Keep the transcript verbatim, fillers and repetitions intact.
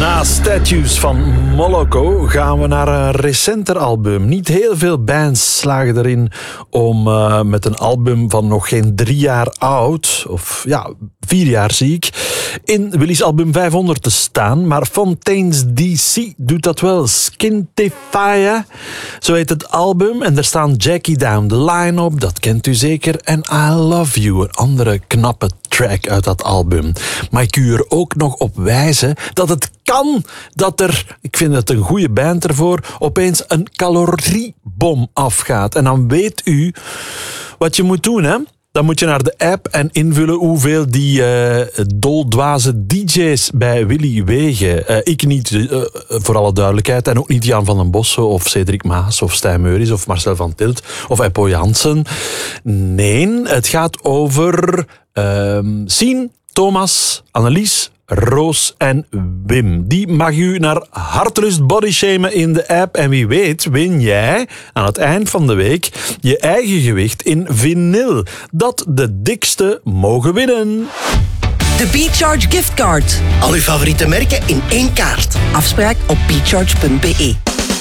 Na Statues van Moloko gaan we naar een recenter album. Niet heel veel bands slagen erin om uh, met een album van nog geen drie jaar oud, of ja, vier jaar zie ik, in Willy's album vijfhonderd te staan. Maar Fontaines D C doet dat wel. Skintify, zo heet het album. En daar staan Jackie Down the Line op, dat kent u zeker. En I Love You, een andere knappe track uit dat album. Maar ik kun er ook nog op wijzen dat het kan dat er, ik vind het een goede band ervoor, opeens een caloriebom afgaat. En dan weet u wat je moet doen, hè? Dan moet je naar de app en invullen hoeveel die uh, doldwaze D J's bij Willy wegen. Uh, ik niet, uh, voor alle duidelijkheid. En ook niet Jan van den Bossen of Cedric Maas of Stijn Meuris of Marcel van Tilt of Eppo Jansen. Nee, het gaat over uh, Sien, Thomas, Annelies, Roos en Wim. Die mag u naar hartelust bodyshamen in de app. En wie weet win jij aan het eind van de week je eigen gewicht in vinyl. Dat de dikste mogen winnen. De BeCharge giftcard. Al uw favoriete merken in één kaart. Afspraak op becharge punt be.